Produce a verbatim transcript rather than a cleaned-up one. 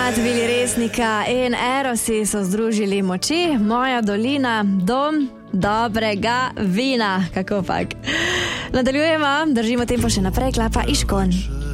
Brat Vili Resnika in Erosi so združili moči, moja dolina, dom dobrega vina, kako pak. Nadaljujemo, držimo tempo še naprej, klapa Iškon.